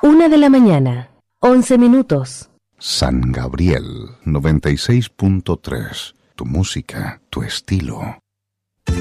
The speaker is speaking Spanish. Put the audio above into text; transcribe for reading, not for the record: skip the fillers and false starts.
1:00 11:00. San Gabriel 96.3. Tu música, tu estilo.